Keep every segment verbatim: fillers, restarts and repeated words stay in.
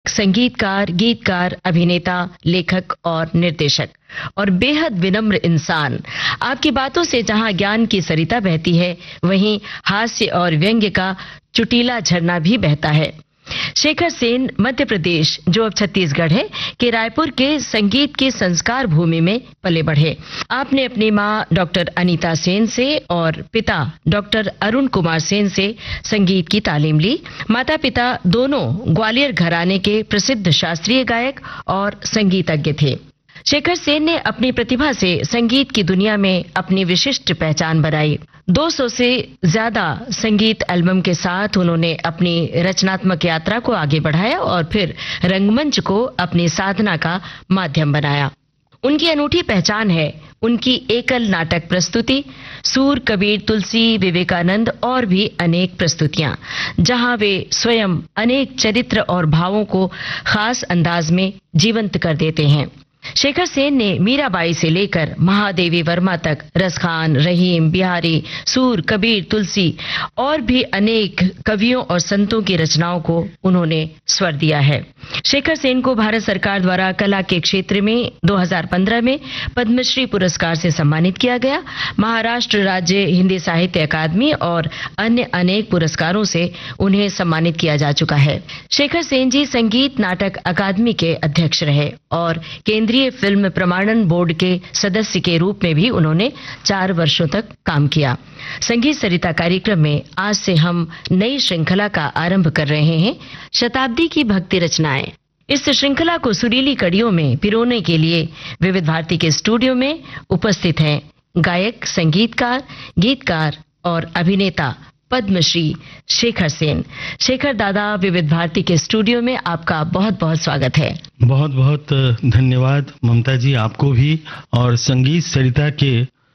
संगीतकार, गीतकार, अभिनेता, लेखक और निर्देशक और बेहद विनम्र इंसान। आपकी बातों से जहां ज्ञान की सरिता बहती है, वहीं हास्य और व्यंग्य का चुटीला झरना भी बहता है। शेखर सेन मध्य प्रदेश, जो अब छत्तीसगढ़ है, के रायपुर के संगीत की संस्कार भूमि में पले बढ़े। आपने अपनी मां डॉक्टर अनीता सेन से और पिता डॉक्टर अरुण कुमार सेन से संगीत की तालीम ली। माता पिता दोनों ग्वालियर घराने के प्रसिद्ध शास्त्रीय गायक और संगीतज्ञ थे। शेखर सेन ने अपनी प्रतिभा से संगीत की दुनिया में अपनी विशिष्ट पहचान बनाई। दो सौ से ज्यादा संगीत एल्बम के साथ उन्होंने अपनी रचनात्मक यात्रा को आगे बढ़ाया और फिर रंगमंच को अपनी साधना का माध्यम बनाया। उनकी अनूठी पहचान है उनकी एकल नाटक प्रस्तुति, सूर, कबीर, तुलसी, विवेकानंद और भी अनेक प्रस्तुतियां, जहां वे स्वयं अनेक चरित्र और भावों को खास अंदाज में जीवंत कर देते हैं। शेखर सेन ने मीराबाई से लेकर महादेवी वर्मा तक रसखान, रहीम, बिहारी, सूर, कबीर, तुलसी और भी अनेक कवियों और संतों की रचनाओं को उन्होंने स्वर दिया है। शेखर सेन को भारत सरकार द्वारा कला के क्षेत्र में दो हज़ार पंद्रह में पद्मश्री पुरस्कार से सम्मानित किया गया। महाराष्ट्र राज्य हिंदी साहित्य अकादमी और अन्य अनेक पुरस्कारों से उन्हें सम्मानित किया जा चुका है। शेखर सेन जी संगीत नाटक अकादमी के अध्यक्ष रहे और केंद्रीय फिल्म प्रमाणन बोर्ड के सदस्य के रूप में भी उन्होंने चार वर्षों तक काम किया। संगीत सरिता कार्यक्रम में आज से हम नई श्रृंखला का आरंभ कर रहे हैं, शताब्दी की भक्ति रचनाएं। इस श्रृंखला को सुरीली कड़ियों में पिरोने के लिए विविध भारती के स्टूडियो में उपस्थित हैं गायक, संगीतकार, गीतकार और अभिनेता पद्मश्री शेखर सेन। शेखर दादा, विविध भारती के स्टूडियो में आपका बहुत बहुत स्वागत है। बहुत बहुत धन्यवाद ममता जी, आपको भी और संगीत सरिता के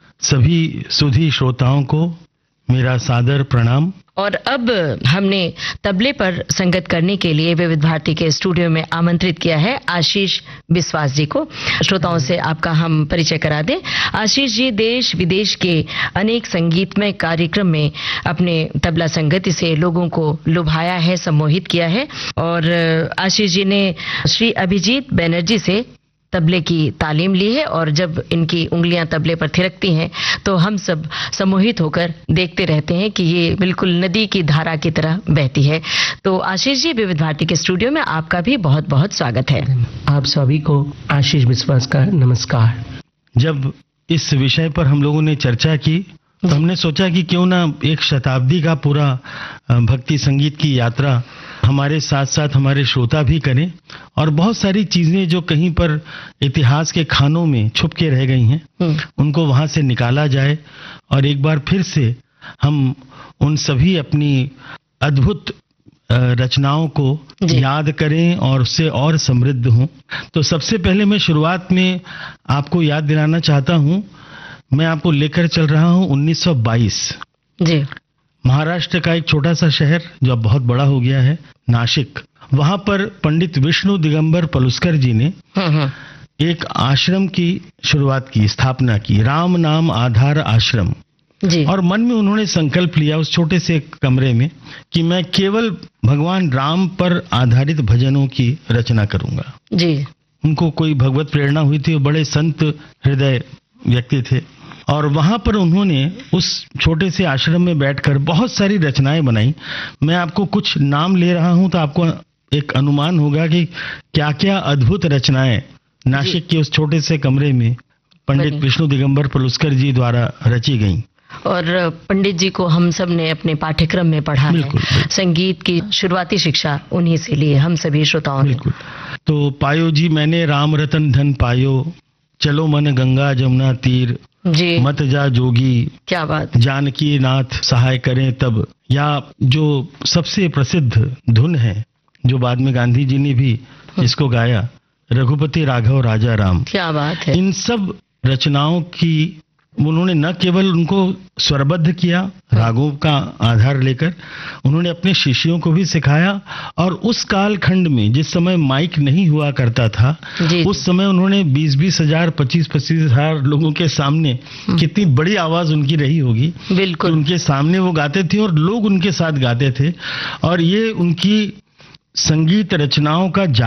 सभी सुधी श्रोताओं को मेरा सादर प्रणाम। और अब हमने तबले पर संगत करने के लिए विविध भारती के स्टूडियो में आमंत्रित किया है आशीष बिस्वास जी को। श्रोताओं से आपका हम परिचय करा दें। आशीष जी देश विदेश के अनेक संगीतमय कार्यक्रम में अपने तबला संगति से लोगों को लुभाया है, सम्मोहित किया है। और आशीष जी ने श्री अभिजीत बैनर्जी से तबले की तालीम ली है और जब इनकी उंगलियां तबले पर थिरकती हैं तो हम सब सम्मोहित होकर देखते रहते हैं कि ये बिल्कुल नदी की धारा की तरह बहती है। तो आशीष जी, विविध भारती के स्टूडियो में आपका भी बहुत बहुत स्वागत है। आप सभी को आशीष विश्वास का नमस्कार। जब इस विषय पर हम लोगों ने चर्चा की तो हमने सोचा कि क्यों ना एक शताब्दी का पूरा भक्ति संगीत की यात्रा हमारे साथ साथ हमारे श्रोता भी करें और बहुत सारी चीजें जो कहीं पर इतिहास के खानों में छुप के रह गई हैं उनको वहां से निकाला जाए और एक बार फिर से हम उन सभी अपनी अद्भुत रचनाओं को याद करें और उससे और समृद्ध हों। तो सबसे पहले मैं शुरुआत में आपको याद दिलाना चाहता हूं, मैं आपको लेकर चल रहा हूं उन्नीस सौ बाईस। जी। महाराष्ट्र का एक छोटा सा शहर जो अब बहुत बड़ा हो गया है, नासिक। वहां पर पंडित विष्णु दिगंबर पलुस्कर जी ने एक आश्रम की शुरुआत की, स्थापना की, राम नाम आधार आश्रम। जी। और मन में उन्होंने संकल्प लिया उस छोटे से कमरे में कि मैं केवल भगवान राम पर आधारित भजनों की रचना करूंगा। जी। उनको कोई भगवत प्रेरणा हुई थी, वो बड़े संत हृदय व्यक्ति थे और वहां पर उन्होंने उस छोटे से आश्रम में बैठकर बहुत सारी रचनाएं बनाई। मैं आपको कुछ नाम ले रहा हूं तो आपको एक अनुमान होगा कि क्या क्या अद्भुत रचनाएं नासिक के उस छोटे से कमरे में पंडित विष्णु दिगंबर पलुस्कर जी द्वारा रची गईं। और पंडित जी को हम सब ने अपने पाठ्यक्रम में पढ़ा है। संगीत की शुरुआती शिक्षा उन्हीं से ली, हम सभी श्रोताओं ने। बिल्कुल। तो पायो जी मैंने राम रतन धन पायो, चलो मन गंगा जमुना तीर, जी। मत जा जोगी, क्या बात, जानकी नाथ सहाय करें तब, या जो सबसे प्रसिद्ध धुन है जो बाद में गांधी जी ने भी इसको गाया, रघुपति राघव राजा राम, क्या बात है। इन सब रचनाओं की उन्होंने न केवल उनको स्वरबद्ध किया रागों का आधार लेकर, उन्होंने अपने शिष्यों को भी सिखाया। और उस कालखंड में जिस समय माइक नहीं हुआ करता था, जी, उस समय उन्होंने बीस बीस हजार पच्चीस पच्चीस हजार लोगों के सामने, कितनी बड़ी आवाज उनकी रही होगी, बिल्कुल, उनके सामने वो गाते थे और लोग उनके साथ गाते थे। और ये उनकी संगीत रचनाओं का